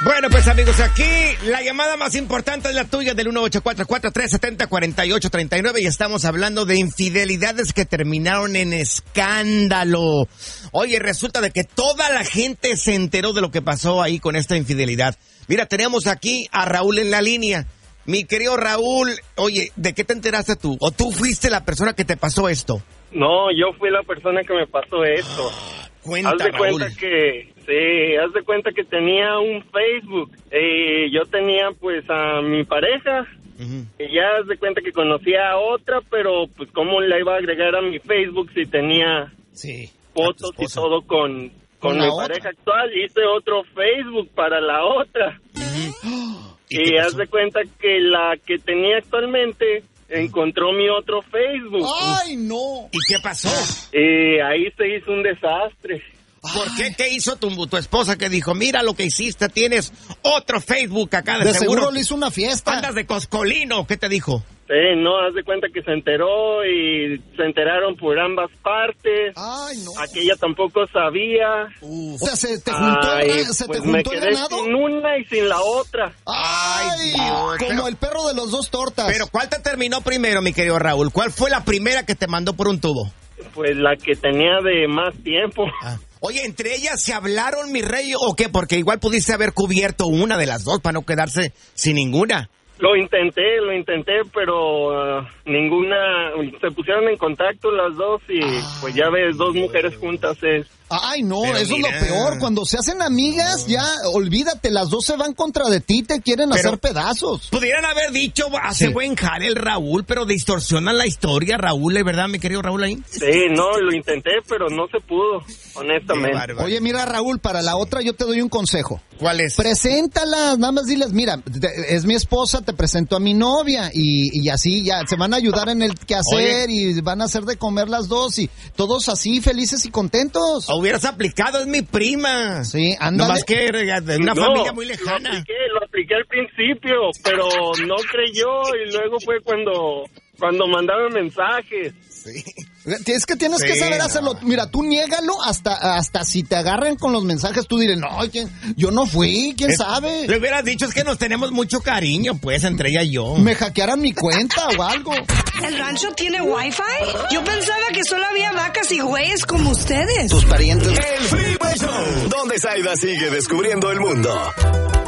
Bueno, pues amigos, aquí la llamada más importante es la tuya del 1844-370-4839 y estamos hablando de infidelidades que terminaron en escándalo. Oye, resulta de que toda la gente se enteró de lo que pasó ahí con esta infidelidad. Mira, tenemos aquí a Raúl en la línea. Mi querido Raúl, oye, ¿de qué te enteraste tú? ¿O tú fuiste la persona que te pasó esto? No, yo fui la persona que me pasó esto. Cuenta, haz de Raúl. cuenta que, sí, haz de cuenta que tenía un Facebook. Yo tenía pues a mi pareja. Y ya haz de cuenta que conocía a otra, pero pues cómo la iba a agregar a mi Facebook si tenía fotos y todo con mi pareja actual. Hice otro Facebook para la otra. Y haz de cuenta que la que tenía actualmente encontró mi otro Facebook. ¡Ay, no! ¿Y qué pasó? Ahí se hizo un desastre. ¿Por qué? ¿Qué hizo tu esposa que dijo, mira lo que hiciste, tienes otro Facebook acá de seguro le hizo una fiesta. ¿Andas de coscolino? ¿Qué te dijo? Sí, no, haz de cuenta que se enteró y se enteraron por ambas partes. Ay, no. Aquella tampoco sabía. O sea, se te juntó, me quedé sin una y sin la otra. Ay, Dios. Como el perro de los dos tortas. Pero ¿cuál te terminó primero, mi querido Raúl? ¿Cuál fue la primera que te mandó por un tubo? Pues la que tenía de más tiempo. Oye, ¿entre ellas se hablaron, mi rey, o qué? Porque igual pudiste haber cubierto una de las dos para no quedarse sin ninguna. Lo intenté, pero ninguna, se pusieron en contacto las dos y pues ya ves, dos mujeres juntas es... Ay, no, pero eso mira, es lo peor. Cuando se hacen amigas, ya, olvídate, las dos se van contra de ti, te quieren hacer pedazos. Pudieran haber dicho, hace buen jale el Raúl, pero distorsionan la historia, Raúl, ¿es verdad, mi querido Raúl ahí? Sí, no, lo intenté, pero no se pudo, honestamente. Oye, mira, Raúl, para la otra yo te doy un consejo. ¿Cuál es? Preséntalas, nada más diles, mira, es mi esposa, te presento a mi novia, y así ya se van a ayudar en el quehacer. Oye, y van a hacer de comer las dos, y todos así felices y contentos. Hubieras aplicado, es mi prima. Sí, ándale. Nomás que de una familia muy lejana. Lo apliqué al principio, pero no creyó y luego fue cuando mandaba mensajes. Sí. Es que tienes que saber hacerlo. Mira, tú niégalo hasta si te agarran con los mensajes, tú dirás, no, yo no fui, quién sabe. Le hubieras dicho, es que nos tenemos mucho cariño, pues, entre ella y yo. Me hackearan mi cuenta o algo. ¿El rancho tiene wifi? Yo pensaba que solo había vacas y güeyes como ustedes. Tus parientes. El Freeway Show, donde Zaida sigue descubriendo el mundo.